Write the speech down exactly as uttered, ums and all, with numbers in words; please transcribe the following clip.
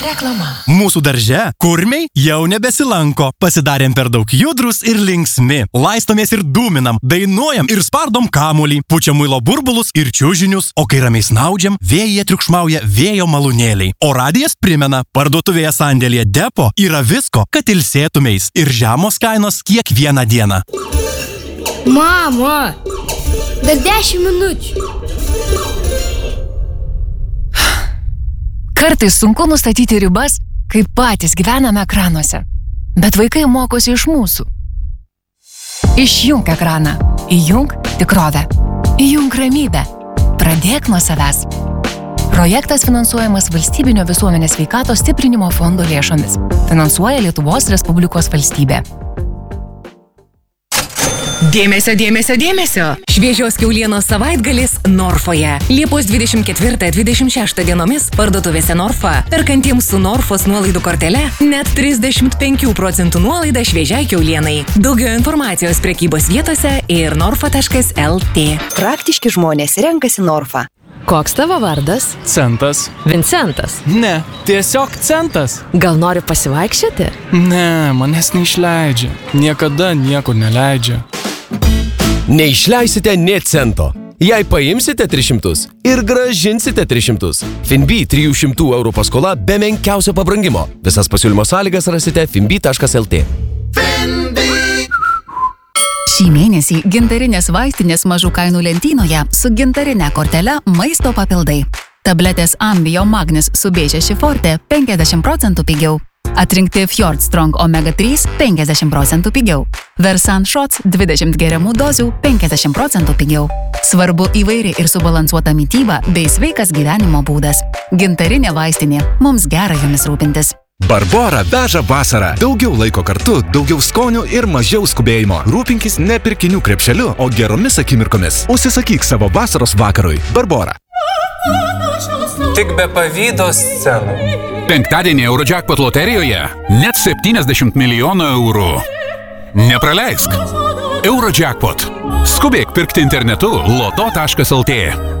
Reklama. Mūsų darže kurmiai jau nebesilanko. Pasidarėm per daug judrus ir linksmi. Laistomės ir dūminam, dainuojam ir spardom kamuolį, pučiam muilo burbulus ir čiužinius, o kai ramiai snaudžiam, vėjyje triukšmauja vėjo malūnėliai. O radijas primena, parduotuvėje sandėlyje Depo yra visko, kad ilsėtumeis ir žemos kainos kiekvieną dieną. Mama, dar dešimt minučių. Kartais sunku nustatyti ribas, kai patys gyvename ekranuose. Bet vaikai mokosi iš mūsų. Išjunk ekraną. Įjunk tikrovę. Įjunk ramybę. Pradėk nuo savęs. Projektas finansuojamas Valstybinio visuomenės sveikatos stiprinimo fondo lėšomis. Finansuoja Lietuvos Respublikos valstybė. Dėmesio, dėmesio, dėmesio! Šviežios kiaulienos savaitgalis Norfoje. Liepos dvidešimt ketvirtą dvidešimt šeštą dienomis parduotuvėse Norfa. Perkantiems su Norfos nuolaidų kortele net trisdešimt penkių procentų nuolaida šviežiai kiaulienai. Daugiau informacijos prekybos vietose ir norfa taškas el tė. Praktiški žmonės renkasi Norfa. Koks tavo vardas? Centas. Vincentas. Ne, tiesiog Centas. Gal nori pasivaikščioti? Ne, manęs neišleidžia. Niekada niekur neleidžia. Neišleisite nė cento. Jei paimsite tris šimtus ir grąžinsite tris šimtus. Finbi trijų šimtų eurų paskola be menkiausio pabrangimo. Visas pasiūlymo sąlygas rasite finbi taškas el tė. Šį mėnesį gintarinės vaistinės mažų kainų lentynoje su gintarinė kortele maisto papildai. Tabletės Ambio Magnis su B šeši Forte penkiasdešimt procentų pigiau. Atrinkti Fjord Strong Omega trys penkiasdešimt procentų pigiau. Versan Shots dvidešimt geriamų dozių penkiasdešimt procentų pigiau. Svarbu įvairi ir subalansuota mityba bei sveikas gyvenimo būdas. Gintarinė vaistinė. Mums gera jomis rūpintis. Barbora veža vasarą. Daugiau laiko kartu, daugiau skonių ir mažiau skubėjimo. Rūpinkis ne pirkinių krepšeliu, o geromis akimirkomis. Užsisakyk savo vasaros vakarui. Barbora. Tik be pavydo scenų. Penktadienį Eurojackpot loterijoje net septyniasdešimt milijonų eurų. Nepraleisk. Eurojackpot. Skubėk pirkti internetu loto taškas el tė.